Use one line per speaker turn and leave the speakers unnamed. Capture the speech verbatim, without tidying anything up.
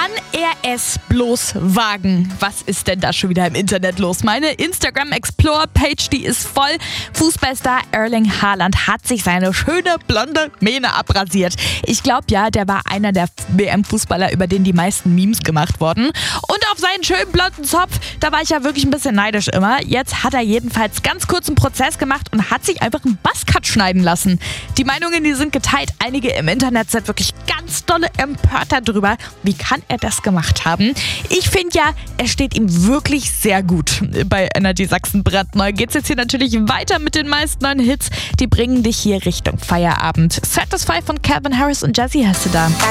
Kann er es bloß wagen? Was ist denn da schon wieder im Internet los? Meine Instagram Explore-Page, die ist voll. Fußballstar Erling Haaland hat sich seine schöne blonde Mähne abrasiert. Ich glaube ja, der war einer der W M-Fußballer, über den die meisten Memes gemacht wurden. Und auf seinen schönen blonden Zopf, da war ich ja wirklich ein bisschen neidisch immer. Jetzt hat er jedenfalls ganz kurz einen Prozess gemacht und hat sich einfach einen Buzzcut schneiden lassen. Die Meinungen, die sind geteilt. Einige im Internet sind wirklich ganz dolle empört darüber. Wie kann er das gemacht haben? Ich finde ja, es steht ihm wirklich sehr gut. Bei Energy Sachsen brandneu geht es jetzt hier natürlich weiter mit den meisten neuen Hits. Die bringen dich hier Richtung Feierabend. Satisfy von Calvin Harris und Jazzy hast du da.